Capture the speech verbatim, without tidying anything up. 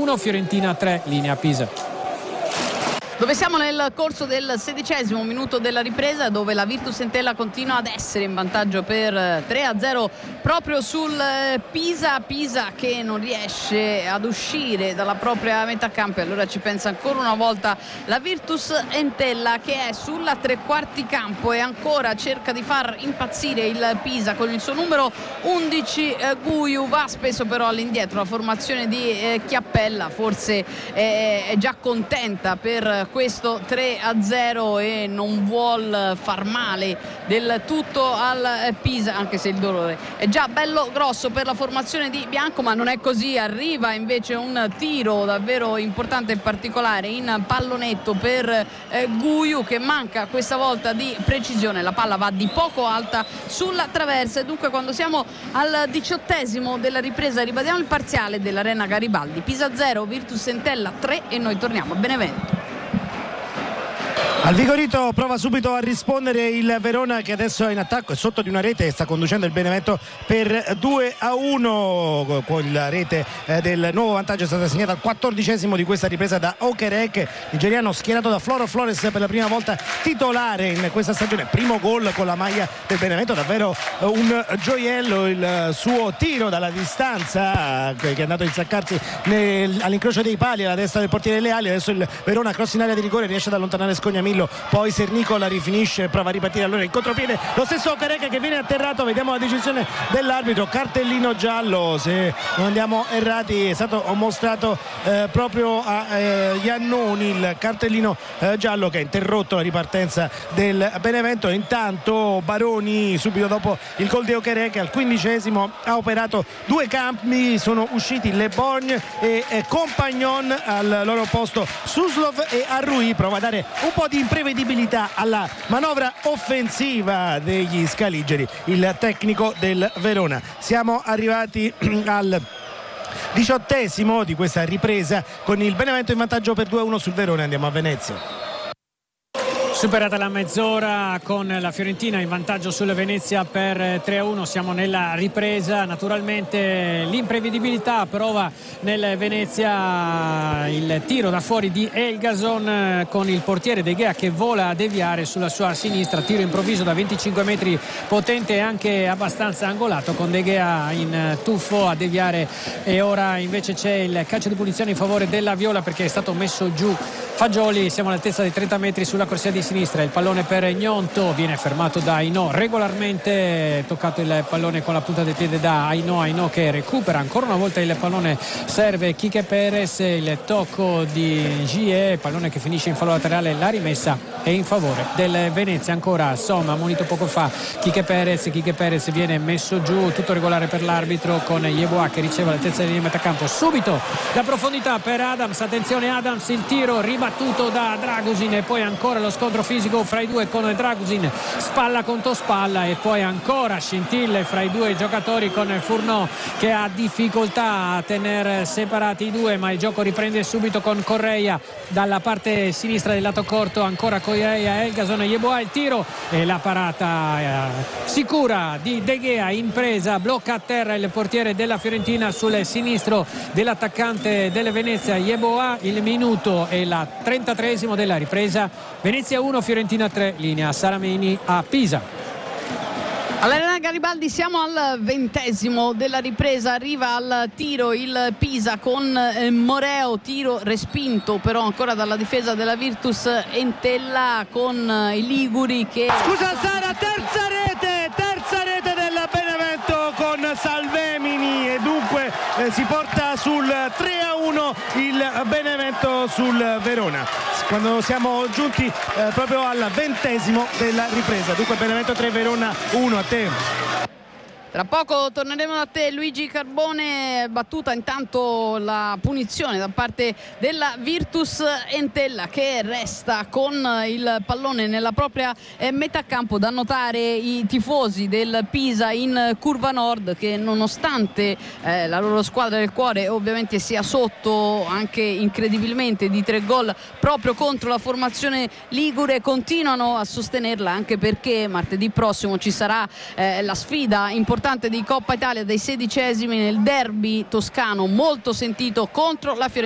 uno Fiorentina tre, linea Pisa. Dove siamo nel corso del sedicesimo minuto della ripresa, dove la Virtus Entella continua ad essere in vantaggio per tre a zero proprio sul Pisa. Pisa che non riesce ad uscire dalla propria metà campo, e allora ci pensa ancora una volta la Virtus Entella, che è sulla tre quarti campo e ancora cerca di far impazzire il Pisa con il suo numero undici. eh, Guiu va spesso però all'indietro, la formazione di eh, Chiappella forse eh, è già contenta per questo tre a zero e non vuol far male del tutto al Pisa, anche se il dolore è già bello grosso per la formazione di Bianco, ma non è così. Arriva invece un tiro davvero importante e particolare in pallonetto per eh, Guiu, che manca questa volta di precisione, la palla va di poco alta sulla traversa. E dunque, quando siamo al diciottesimo della ripresa, ribadiamo il parziale dell'Arena Garibaldi: Pisa zero, Virtus Entella tre, e noi torniamo a Benevento. Al Vigorito prova subito a rispondere il Verona, che adesso è in attacco, è sotto di una rete e sta conducendo il Benevento per due a uno. Con la rete eh, del nuovo vantaggio è stata segnata al quattordicesimo di questa ripresa da Okereke, nigeriano schierato da Floro Flores per la prima volta titolare in questa stagione. Primo gol con la maglia del Benevento, davvero un gioiello il suo tiro dalla distanza che è andato a insaccarsi nel, all'incrocio dei pali alla destra del portiere Leali. Adesso il Verona cross in area di rigore, riesce ad allontanare Scognamillo, poi Sernicola rifinisce, prova a ripartire allora in contropiede lo stesso Okereke, che viene atterrato. Vediamo la decisione dell'arbitro, cartellino giallo, se non andiamo errati è stato mostrato eh, proprio a eh, Iannoni il cartellino eh, giallo che ha interrotto la ripartenza del Benevento. Intanto Baroni, subito dopo il gol di Okereke, al quindicesimo ha operato due cambi, sono usciti Le Borgne e eh, Compagnon al loro posto. Suslov e Arrui prova a dare un po' di imprevedibilità alla manovra offensiva degli scaligeri, il tecnico del Verona. Siamo arrivati al diciottesimo di questa ripresa con il Benevento in vantaggio per due a uno sul Verona. Andiamo a Venezia. Superata la mezz'ora con la Fiorentina in vantaggio sulla Venezia per tre a uno, siamo nella ripresa. Naturalmente l'imprevedibilità prova nel Venezia, il tiro da fuori di Elgason con il portiere De Gea che vola a deviare sulla sua sinistra, tiro improvviso da venticinque metri, potente e anche abbastanza angolato, con De Gea in tuffo a deviare. E ora invece c'è il calcio di punizione in favore della Viola, perché è stato messo giù Fagioli. Siamo all'altezza dei trenta metri sulla corsia di sinistra, il pallone per Gnonto, viene fermato da Ainò, regolarmente toccato il pallone con la punta del piede da Ainò, Ainò che recupera ancora una volta il pallone, serve Quique Perez, il tocco di Gie, pallone che finisce in fallo laterale, la rimessa è in favore del Venezia. Ancora Somma, ammonito poco fa Quique Perez, Quique Perez viene messo giù, tutto regolare per l'arbitro, con Yeboah che riceve all'altezza di metà campo, subito la profondità per Adams, attenzione Adams, il tiro ribattuto da Dragusin e poi ancora lo scontro fisico fra i due con Dragusin, spalla contro spalla, e poi ancora scintille fra i due giocatori con Fourneau che ha difficoltà a tenere separati i due, ma il gioco riprende subito con Correia dalla parte sinistra del lato corto, ancora Correia, Elgason, Yeboah, il tiro e la parata eh, sicura di De Gea, impresa, blocca a terra il portiere della Fiorentina sul sinistro dell'attaccante delle Venezia Yeboah. Il minuto è la trentatreesimo della ripresa, Venezia uno Fiorentina tre, linea Salamini a Pisa. All'Arena Garibaldi siamo al ventesimo della ripresa, arriva al tiro il Pisa con eh, Moreo, tiro respinto però ancora dalla difesa della Virtus Entella, con eh, i liguri che... Scusa Sara, terza rete, terza rete del Benevento con Salvemini, e dunque eh, si porta sul tre a uno il Benevento sul Verona, quando siamo giunti eh, proprio al ventesimo della ripresa. Dunque Benevento tre, Verona uno. A te. Tra poco torneremo da te Luigi Carbone. Battuta intanto la punizione da parte della Virtus Entella, che resta con il pallone nella propria eh, metà campo. Da notare i tifosi del Pisa in curva nord, che nonostante eh, la loro squadra del cuore ovviamente sia sotto anche incredibilmente di tre gol proprio contro la formazione ligure, continuano a sostenerla, anche perché martedì prossimo ci sarà eh, la sfida importante di Coppa Italia dei sedicesimi nel derby toscano molto sentito contro la Fiorentina.